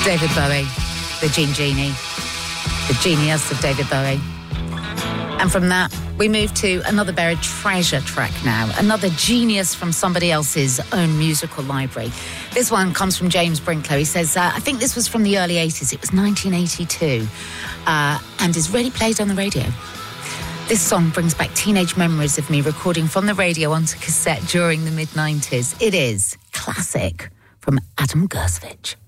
David Bowie, the Genie, the genius of David Bowie. And from that, we move to another buried treasure track now, another genius from somebody else's own musical library. This one comes from James Brinklow. He says, I think this was from the early 80s. It was 1982 and is really played on the radio. This song brings back teenage memories of me recording from the radio onto cassette during the mid-90s. It is Classic from Adam Gersvich.